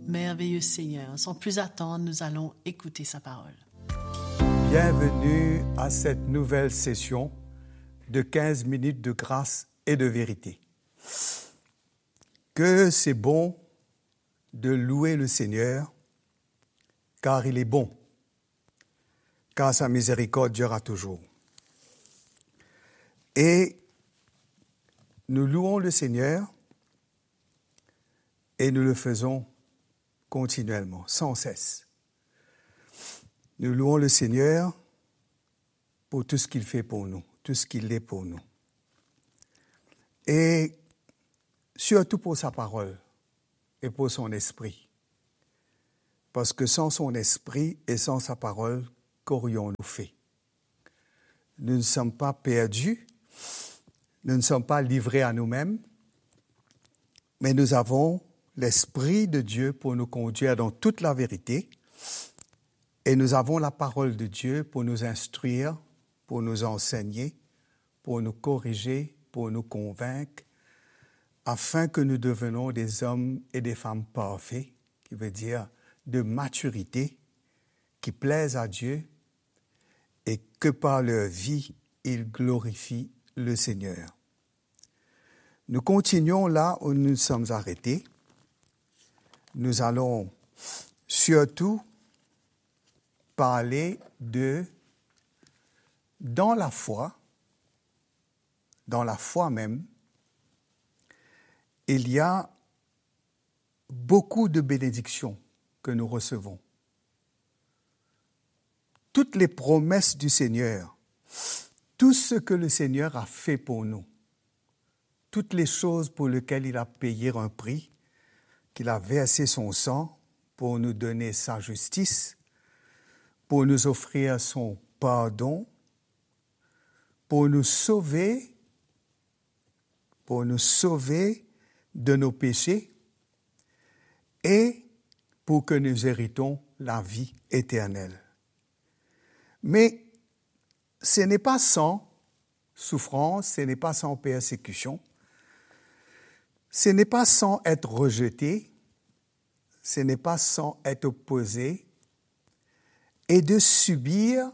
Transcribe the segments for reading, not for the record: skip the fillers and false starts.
merveilleux Seigneur. Sans plus attendre, nous allons écouter sa parole. Bienvenue à cette nouvelle session de 15 minutes de grâce et de vérité. Que c'est bon de louer le Seigneur, car il est bon, car sa miséricorde durera toujours. Et nous louons le Seigneur et nous le faisons continuellement, sans cesse. Nous louons le Seigneur pour tout ce qu'il fait pour nous, tout ce qu'il est pour nous. Et surtout pour sa parole et pour son esprit. Parce que sans son esprit et sans sa parole, qu'aurions-nous fait? Nous ne sommes pas perdus, nous ne sommes pas livrés à nous-mêmes, mais nous avons l'Esprit de Dieu pour nous conduire dans toute la vérité et nous avons la parole de Dieu pour nous instruire, pour nous enseigner, pour nous corriger, pour nous convaincre, afin que nous devenions des hommes et des femmes parfaits, qui veut dire de maturité, qui plaisent à Dieu et que par leur vie, ils glorifient le Seigneur. Nous continuons là où nous sommes arrêtés. Nous allons surtout parler de, dans la foi même, il y a beaucoup de bénédictions que nous recevons. Toutes les promesses du Seigneur, tout ce que le Seigneur a fait pour nous, toutes les choses pour lesquelles il a payé un prix, qu'il a versé son sang pour nous donner sa justice, pour nous offrir son pardon, pour nous sauver de nos péchés et pour que nous héritons la vie éternelle. Mais ce n'est pas sans souffrance, ce n'est pas sans persécution, ce n'est pas sans être rejeté, ce n'est pas sans être opposé et de subir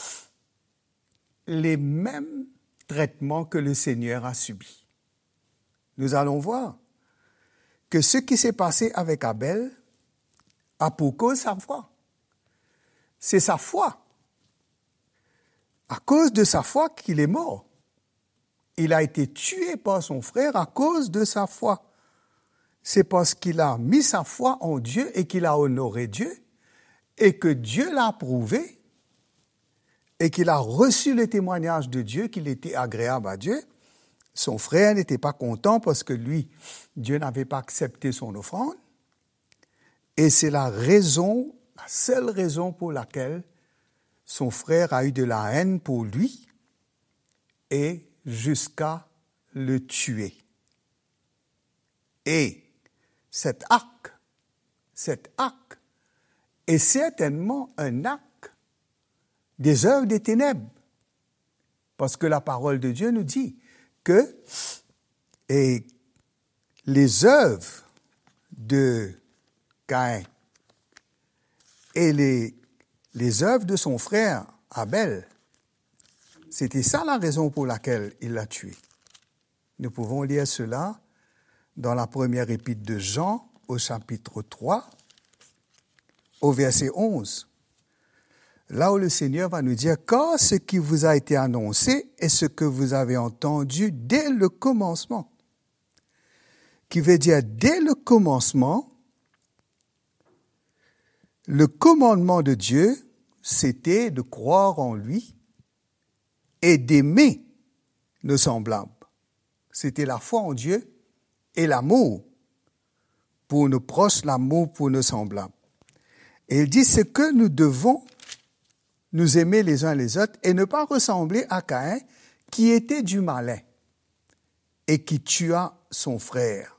les mêmes traitements que le Seigneur a subis. Nous allons voir que ce qui s'est passé avec Abel a pour cause sa foi. C'est sa foi. À cause de sa foi qu'il est mort. Il a été tué par son frère à cause de sa foi. C'est parce qu'il a mis sa foi en Dieu et qu'il a honoré Dieu et que Dieu l'a approuvé et qu'il a reçu le témoignage de Dieu qu'il était agréable à Dieu. Son frère n'était pas content parce que lui, Dieu n'avait pas accepté son offrande. Et c'est la seule raison pour laquelle son frère a eu de la haine pour lui et jusqu'à le tuer. Et cet acte est certainement un acte des œuvres des ténèbres. Parce que la parole de Dieu nous dit que les œuvres de Caïn et les œuvres de son frère Abel, c'était ça la raison pour laquelle il l'a tué. Nous pouvons lire cela dans la première épître de Jean, au chapitre 3, au verset 11. Là où le Seigneur va nous dire « Car ce qui vous a été annoncé est ce que vous avez entendu dès le commencement. » Qui veut dire dès le commencement, le commandement de Dieu, c'était de croire en lui et d'aimer nos semblables. C'était la foi en Dieu et l'amour pour nos proches, l'amour pour nos semblables. Et il dit, c'est que nous devons nous aimer les uns les autres et ne pas ressembler à Caïn qui était du malin et qui tua son frère.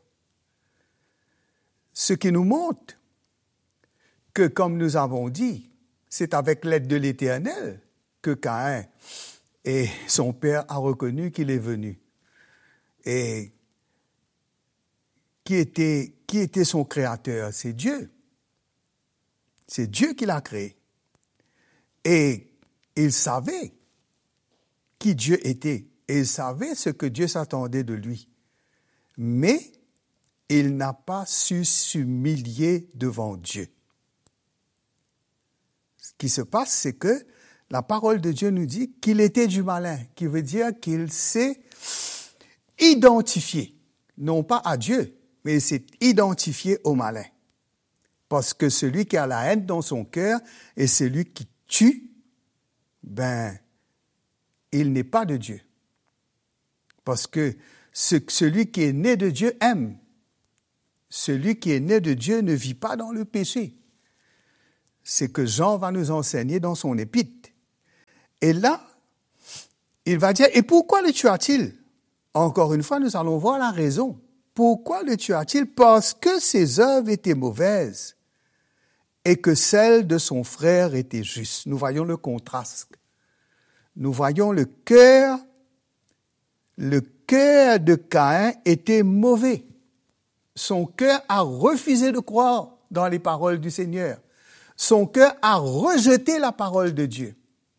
Ce qui nous montre que, comme nous avons dit, c'est avec l'aide de l'Éternel que Caïn et son père a reconnu qu'il est venu. Et qui était son créateur? C'est Dieu. C'est Dieu qui l'a créé. Et il savait qui Dieu était. Et il savait ce que Dieu s'attendait de lui. Mais il n'a pas su s'humilier devant Dieu. Ce qui se passe, c'est que la parole de Dieu nous dit qu'il était du malin, qui veut dire qu'il s'est identifié, non pas à Dieu, mais il s'est identifié au malin. Parce que celui qui a la haine dans son cœur et celui qui tue, il n'est pas de Dieu. Parce que celui qui est né de Dieu aime. Celui qui est né de Dieu ne vit pas dans le péché. C'est que Jean va nous enseigner dans son épître. Et là, il va dire, et pourquoi le tua-t-il? Encore une fois, nous allons voir la raison. Pourquoi le tua-t-il? Parce que ses œuvres étaient mauvaises et que celles de son frère étaient justes. Nous voyons le contraste. Nous voyons le cœur de Caïn était mauvais. Son cœur a refusé de croire dans les paroles du Seigneur. Son cœur a rejeté la parole de Dieu.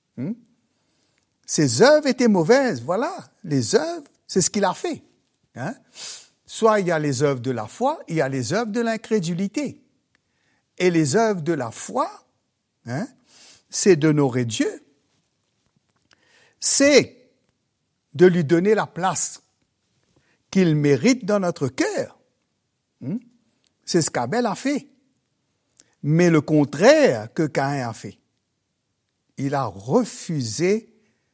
Ses œuvres étaient mauvaises. Voilà, les œuvres, c'est ce qu'il a fait. Soit il y a les œuvres de la foi, il y a les œuvres de l'incrédulité. Et les œuvres de la foi, c'est d'honorer Dieu. C'est de lui donner la place qu'il mérite dans notre cœur. C'est ce qu'Abel a fait. Mais le contraire que Caïn a fait. Il a refusé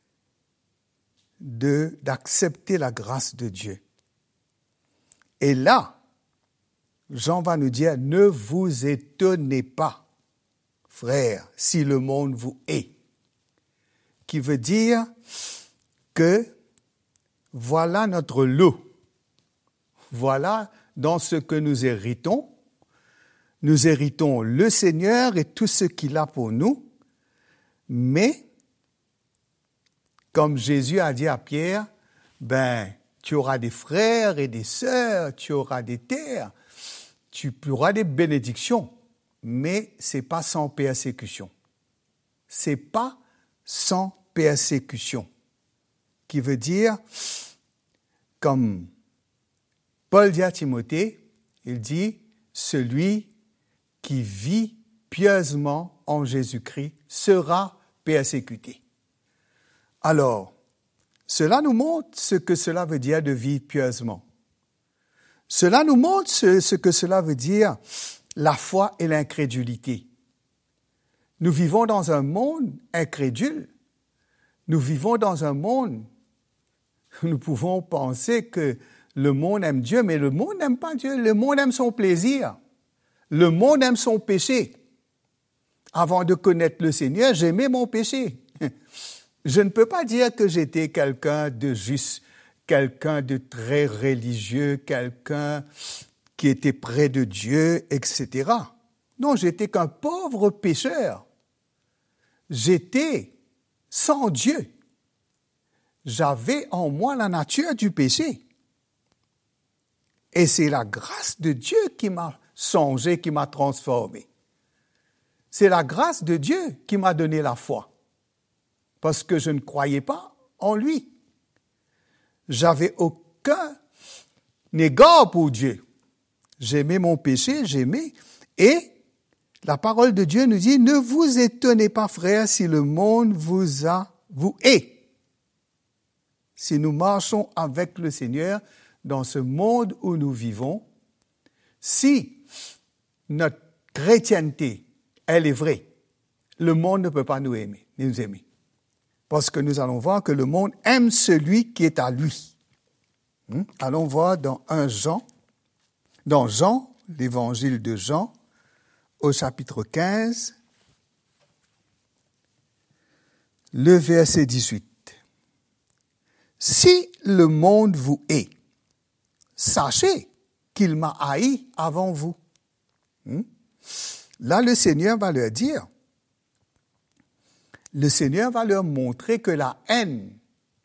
d'accepter la grâce de Dieu. Et là, Jean va nous dire, ne vous étonnez pas, frères, si le monde vous hait. Qui veut dire que voilà notre lot. Voilà dans ce que nous héritons. Nous héritons le Seigneur et tout ce qu'il a pour nous. Mais, comme Jésus a dit à Pierre, tu auras des frères et des sœurs, tu auras des terres, tu auras des bénédictions, mais c'est pas sans persécution. C'est pas sans persécution. Qui veut dire, comme Paul dit à Timothée, il dit, celui qui vit pieusement en Jésus-Christ sera persécuté. Alors, cela nous montre ce que cela veut dire de vivre pieusement. Cela nous montre ce que cela veut dire, la foi et l'incrédulité. Nous vivons dans un monde incrédule. Nous vivons dans un monde où nous pouvons penser que le monde aime Dieu, mais le monde n'aime pas Dieu. Le monde aime son plaisir. Le monde aime son péché. Avant de connaître le Seigneur, j'aimais mon péché. Je ne peux pas dire que j'étais quelqu'un de juste, quelqu'un de très religieux, quelqu'un qui était près de Dieu, etc. Non, j'étais qu'un pauvre pécheur. J'étais sans Dieu. J'avais en moi la nature du péché. Et c'est la grâce de Dieu qui m'a changé, qui m'a transformé. C'est la grâce de Dieu qui m'a donné la foi. Parce que je ne croyais pas en lui. J'avais aucun égard pour Dieu. J'aimais mon péché, et la parole de Dieu nous dit, ne vous étonnez pas, frères, si le monde vous hait. Si nous marchons avec le Seigneur dans ce monde où nous vivons, si notre chrétienté, elle est vraie, le monde ne peut pas nous aimer. Parce que nous allons voir que le monde aime celui qui est à lui. Allons voir dans Jean, l'évangile de Jean, au chapitre 15, le verset 18. Si le monde vous hait, sachez qu'il m'a haï avant vous. Là, le Seigneur va leur dire, le Seigneur va leur montrer que la haine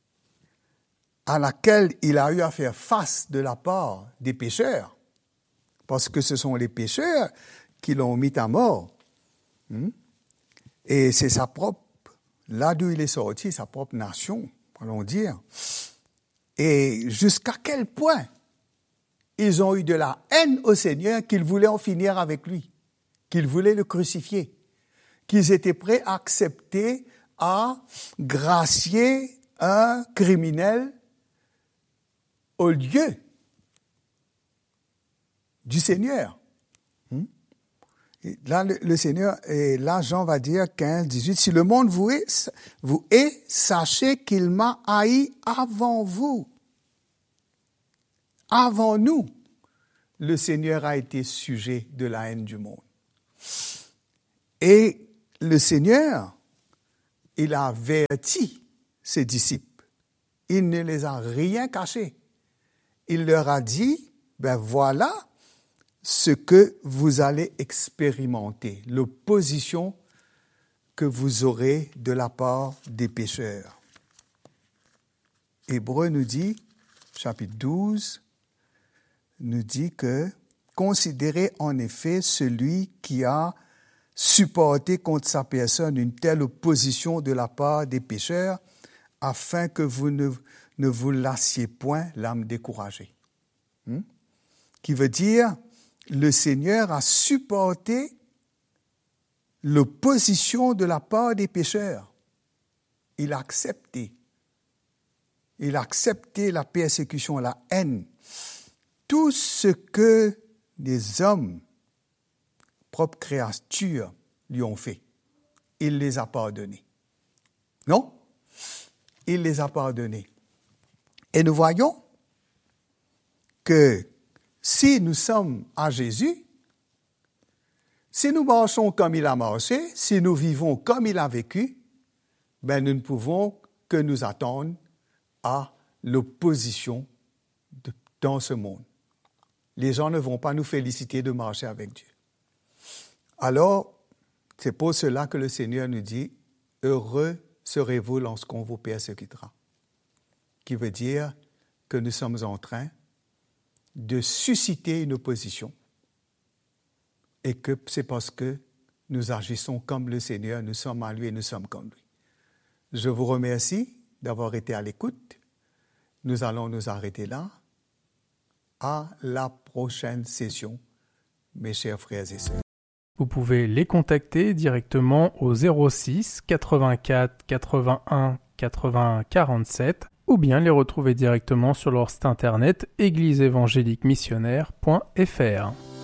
à laquelle il a eu à faire face de la part des pécheurs, parce que ce sont les pécheurs qui l'ont mis à mort, Et c'est sa propre, là d'où il est sorti, sa propre nation, allons dire. Et jusqu'à quel point ils ont eu de la haine au Seigneur qu'ils voulaient en finir avec lui, qu'ils voulaient le crucifier, qu'ils étaient prêts à accepter, à gracier un criminel au lieu du Seigneur. Et là, le Seigneur, et là, Jean va dire 15, 18, si le monde vous hait, sachez qu'il m'a haï avant vous. Avant nous, le Seigneur a été sujet de la haine du monde. Et le Seigneur, il a averti ses disciples. Il ne les a rien cachés. Il leur a dit, voilà ce que vous allez expérimenter, l'opposition que vous aurez de la part des pécheurs. Hébreux nous dit, chapitre 12, nous dit que considérez en effet celui qui a supporté contre sa personne une telle opposition de la part des pécheurs, afin que vous ne vous lassiez point l'âme découragée. Qui veut dire, le Seigneur a supporté l'opposition de la part des pécheurs. Il a accepté. Il a accepté la persécution, la haine. Tout ce que les hommes, propres créatures, lui ont fait, il les a pardonnés. Non? Il les a pardonnés. Et nous voyons que si nous sommes à Jésus, si nous marchons comme il a marché, si nous vivons comme il a vécu, nous ne pouvons que nous attendre à l'opposition dans ce monde. Les gens ne vont pas nous féliciter de marcher avec Dieu. Alors, c'est pour cela que le Seigneur nous dit, « Heureux serez-vous lorsqu'on vous persécutera », qui veut dire que nous sommes en train de susciter une opposition et que c'est parce que nous agissons comme le Seigneur, nous sommes à lui et nous sommes comme lui. Je vous remercie d'avoir été à l'écoute. Nous allons nous arrêter là. À la prochaine session, mes chers frères et sœurs. Vous pouvez les contacter directement au 06 84 81 80 47 ou bien les retrouver directement sur leur site internet égliseévangéliquemissionnaire.fr.